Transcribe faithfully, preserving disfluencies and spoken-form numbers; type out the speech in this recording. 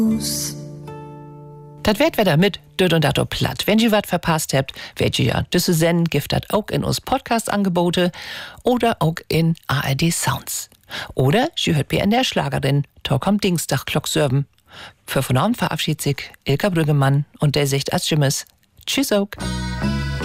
Das wird wieder mit Död und Dato platt. Wenn ihr was verpasst habt, werdet ihr ja diese Sendung gibt das auch in uns Podcast-Angebote oder auch in A R D Sounds. Oder ihr hört mir in der Schlagerin Talk am Dienstag Glocksörben. Für von Abend verabschiedet sich Ilka Brüggemann und der Sicht als Tschüss. Tschüss auch.